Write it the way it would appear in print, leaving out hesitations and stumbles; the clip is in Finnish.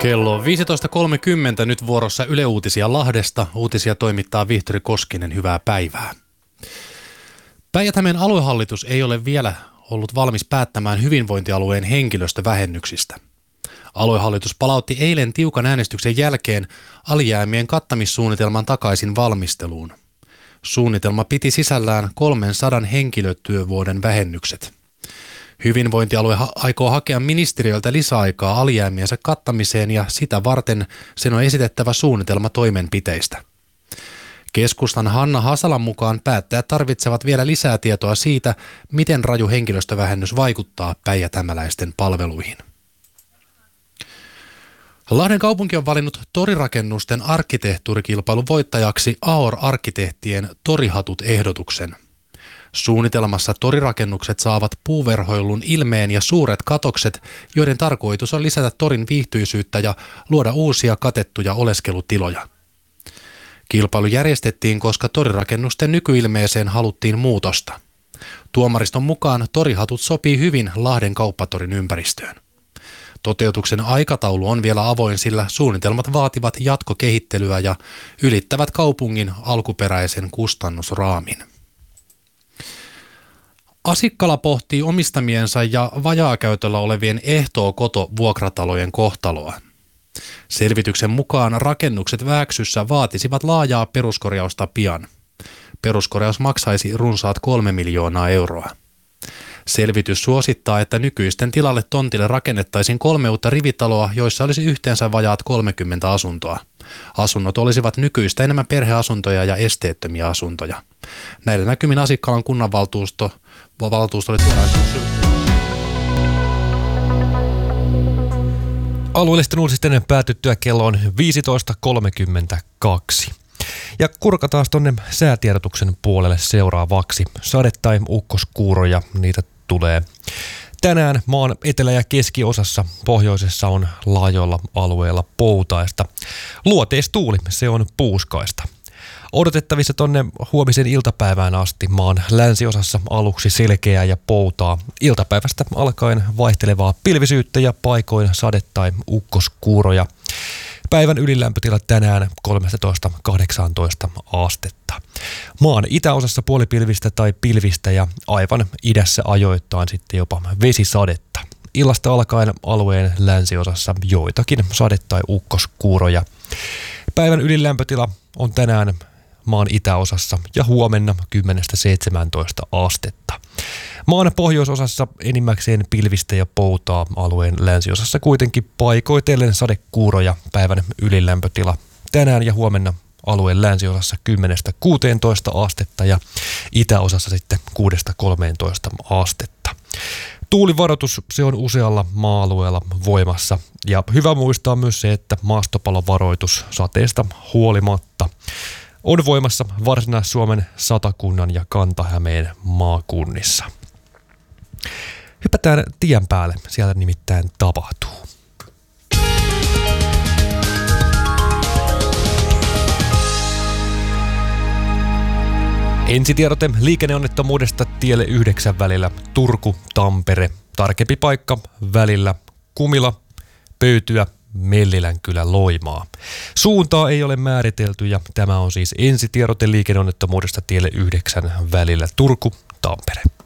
Kello 15.30 nyt vuorossa Yle Uutisia Lahdesta. Uutisia toimittaa Vihtori Koskinen. Hyvää päivää. Päijät-Hämeen aluehallitus ei ole vielä ollut valmis päättämään hyvinvointialueen henkilöstövähennyksistä. Aluehallitus palautti eilen tiukan äänestyksen jälkeen alijäämien kattamissuunnitelman takaisin valmisteluun. Suunnitelma piti sisällään 300 henkilötyövuoden vähennykset. Hyvinvointialue aikoo hakea ministeriöltä lisäaikaa alijäämiensä kattamiseen ja sitä varten sen on esitettävä suunnitelma toimenpiteistä. Keskustan Hanna Hasalan mukaan päättäjät tarvitsevat vielä lisää tietoa siitä, miten raju henkilöstövähennys vaikuttaa päijät-hämäläisten palveluihin. Lahden kaupunki on valinnut torirakennusten arkkitehtuurikilpailun voittajaksi AOR-arkkitehtien Torihatut-ehdotuksen. Suunnitelmassa torirakennukset saavat puuverhoilun ilmeen ja suuret katokset, joiden tarkoitus on lisätä torin viihtyisyyttä ja luoda uusia katettuja oleskelutiloja. Kilpailu järjestettiin, koska torirakennusten nykyilmeeseen haluttiin muutosta. Tuomariston mukaan torihatut sopii hyvin Lahden kauppatorin ympäristöön. Toteutuksen aikataulu on vielä avoin, sillä suunnitelmat vaativat jatkokehittelyä ja ylittävät kaupungin alkuperäisen kustannusraamin. Asikkala pohtii omistamiensa ja vajaakäytöllä olevien ehtookoto-vuokratalojen kohtaloa. Selvityksen mukaan rakennukset Vääksyssä vaatisivat laajaa peruskorjausta pian. Peruskorjaus maksaisi runsaat 3 miljoonaa euroa. Selvitys suosittaa, että nykyisten tilalle tontille rakennettaisiin 3 uutta rivitaloa, joissa olisi yhteensä vajaat 30 asuntoa. Asunnot olisivat nykyistä enemmän perheasuntoja ja esteettömiä asuntoja. Näillä näkymin Asikkalan kunnanvaltuusto oli Alueellisten uutisten päätyttyä kello on 15.32. Ja kurkataan tuonne säätiedotuksen puolelle seuraavaksi. Sade- tai ukkoskuuroja, niitä tulee. Tänään maan etelä- ja keskiosassa pohjoisessa on laajoilla alueilla poutaista. Luoteistuuli, se on puuskaista. Odotettavissa tonne huomisen iltapäivään asti maan länsiosassa aluksi selkeää ja poutaa. Iltapäivästä alkaen vaihtelevaa pilvisyyttä ja paikoin sade- tai ukkoskuuroja. Päivän ylilämpötila tänään 13-18 astetta. Maan itäosassa puolipilvistä tai pilvistä ja aivan idässä ajoittain sitten jopa vesisadetta. Illasta alkaen alueen länsiosassa joitakin sade- tai ukkoskuuroja. Päivän ylilämpötila on tänään maan itäosassa ja huomenna 10-17 astetta. Maan pohjoisosassa enimmäkseen pilvistä ja poutaa, alueen länsiosassa kuitenkin paikoitellen sadekuuroja. Päivän ylilämpötila tänään ja huomenna alueen länsiosassa 10-16 astetta ja itäosassa sitten 6-13 astetta. Tuulivaroitus, se on usealla maa-alueella voimassa ja hyvä muistaa myös se, että maastopalovaroitus sateesta huolimatta on voimassa Varsinais-Suomen, Satakunnan ja Kanta-Hämeen maakunnissa. Hypätään tien päälle, siellä nimittäin tapahtuu. Ensitiedote liikenneonnettomuudesta tielle 9 välillä Turku-Tampere. Tarkempi paikka välillä Kumila, Pöytyä, Mellilän-kylä, Loimaa. Suuntaa ei ole määritelty ja tämä on siis ensitiedote liikenneonnettomuudesta tielle 9 välillä Turku-Tampere.